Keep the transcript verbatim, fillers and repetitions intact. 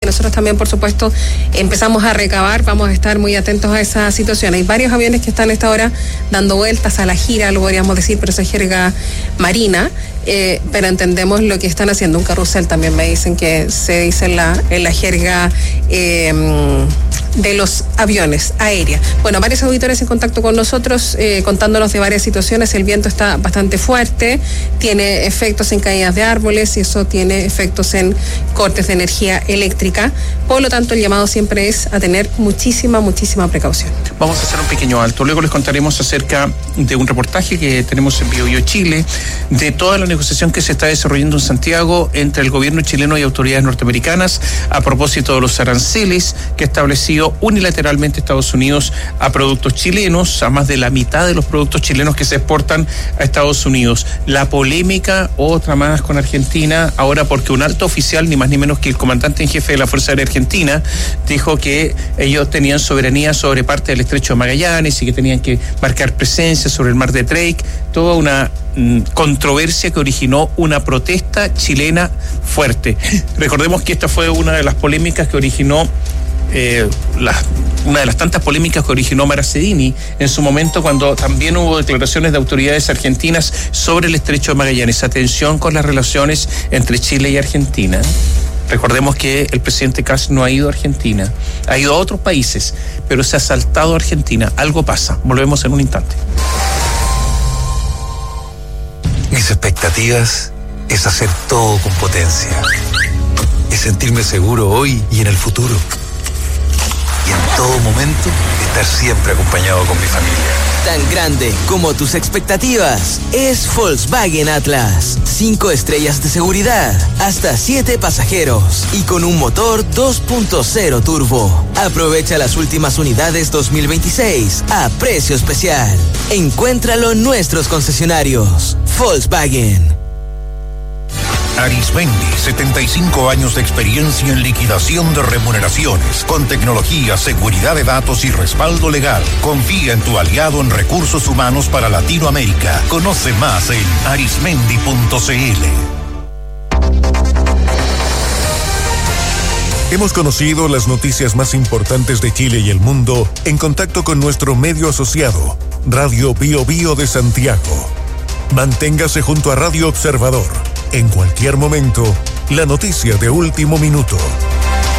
nosotros también, por supuesto, empezamos a recabar, vamos a estar muy atentos a esa situación. Hay varios aviones que están a esta hora dando vueltas a la gira, lo podríamos decir, pero esa jerga marina, eh, pero entendemos lo que están haciendo. Un carrusel también me dicen que se dice en la, en la jerga eh, de los aviones aéreas. Bueno, varios auditores en contacto con nosotros, eh, contándonos de varias situaciones. El viento está bastante fuerte, tiene efectos en caídas de árboles y eso tiene efectos en cortes de energía eléctrica. Por lo tanto, el llamado siempre es a tener muchísima, muchísima precaución. Vamos a hacer un pequeño alto. Luego les contaremos acerca de un reportaje que tenemos en Biobío Chile, de toda la negociación que se está desarrollando en Santiago entre el gobierno chileno y autoridades norteamericanas a propósito de los aranceles que ha establecido unilateralmente Estados Unidos a productos chilenos, a más de la mitad de los productos chilenos que se exportan a Estados Unidos. La polémica, otra más con Argentina, ahora porque un alto oficial, ni más ni menos que el comandante en jefe de la Fuerza Aérea Argentina, dijo que ellos tenían soberanía sobre parte del Estrecho de Magallanes y que tenían que marcar presencia sobre el mar de Drake, toda una mm, controversia que originó una protesta chilena fuerte. Recordemos que esta fue una de las polémicas que originó Eh, la, una de las tantas polémicas que originó Maracedini en su momento, cuando también hubo declaraciones de autoridades argentinas sobre el Estrecho de Magallanes. Atención con las relaciones entre Chile y Argentina. Recordemos que el presidente Kast no ha ido a Argentina, ha ido a otros países, pero se ha saltado a Argentina. Algo pasa. Volvemos en un instante. Mis expectativas es hacer todo con potencia. Es sentirme seguro hoy y en el futuro. Y en todo momento, estar siempre acompañado con mi familia. Tan grande como tus expectativas es Volkswagen Atlas. Cinco estrellas de seguridad, hasta siete pasajeros y con un motor dos punto cero turbo. Aprovecha las últimas unidades dos mil veintiséis a precio especial. Encuéntralo en nuestros concesionarios. Volkswagen. Arismendi, setenta y cinco años de experiencia en liquidación de remuneraciones, con tecnología, seguridad de datos y respaldo legal. Confía en tu aliado en recursos humanos para Latinoamérica. Conoce más en arismendi punto c l. Hemos conocido las noticias más importantes de Chile y el mundo en contacto con nuestro medio asociado, Radio Biobío de Santiago. Manténgase junto a Radio Observador. En cualquier momento, la noticia de último minuto.